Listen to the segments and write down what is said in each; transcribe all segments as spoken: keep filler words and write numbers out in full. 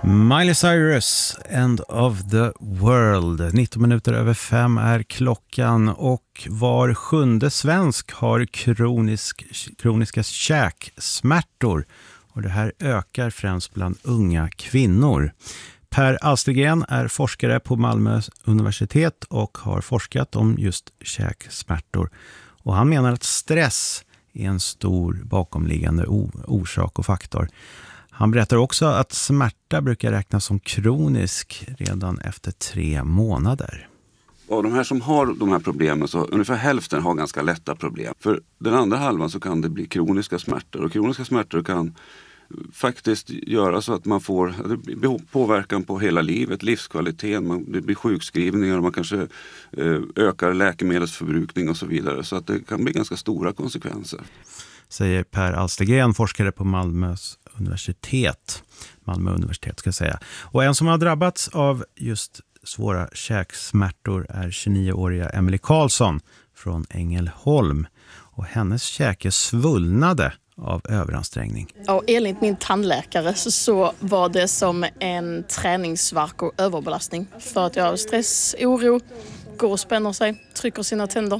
Miley Cyrus, End of the World. nitton minuter över fem är klockan och var sjunde svensk har kronisk, kroniska käksmärtor. Och det här ökar främst bland unga kvinnor. Per Alstergren är forskare på Malmö universitet och har forskat om just käksmärtor. Och han menar att stress är en stor bakomliggande orsak och faktor. Han berättar också att smärta brukar räknas som kronisk redan efter tre månader. Av de här som har de här problemen så ungefär hälften har ganska lätta problem. För den andra halvan så kan det bli kroniska smärtor. Och kroniska smärtor kan faktiskt göra så att man får påverkan på hela livet, livskvaliteten, man, det blir sjukskrivningar, man kanske eh, ökar läkemedelsförbrukning och så vidare. Så att det kan bli ganska stora konsekvenser. Säger Per Alstergren, forskare på Malmös universitet. Malmö universitet ska jag säga. Och en som har drabbats av just svåra käksmärtor är tjugonioåriga Emelie Karlsson från Ängelholm. Och hennes käke svullnade av överansträngning. Och enligt min tandläkare så var det som en träningsvärk och överbelastning. För att jag har stress, oro, går och spänner sig, trycker sina tänder.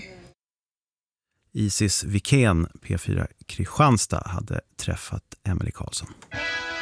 Isis Wikén, P fyra Kristianstad, hade träffat Emelie Karlsson.